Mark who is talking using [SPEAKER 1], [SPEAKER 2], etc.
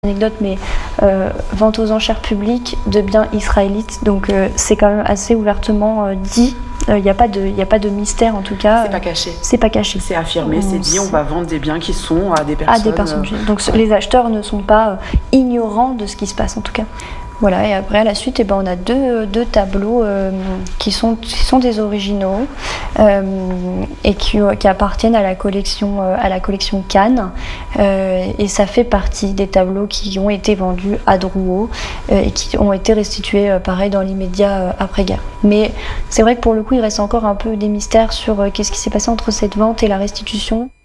[SPEAKER 1] Anecdote, mais vente aux enchères publiques de biens israélites, donc c'est quand même assez ouvertement dit. Il n'y a pas de mystère en tout cas.
[SPEAKER 2] C'est pas caché.
[SPEAKER 1] C'est pas caché.
[SPEAKER 2] C'est affirmé, c'est dit, on va vendre des biens qui sont à des personnes.
[SPEAKER 1] À des personnes. Donc les acheteurs ne sont pas ignorants de ce qui se passe en tout cas. Voilà, et après à la suite, on a deux tableaux qui sont des originaux et qui appartiennent à la collection Cannes. Et ça fait partie des tableaux qui ont été vendus à Drouot et qui ont été restitués pareil dans l'immédiat après-guerre. Mais c'est vrai que pour le coup, il reste encore un peu des mystères sur qu'est-ce qui s'est passé entre cette vente et la restitution.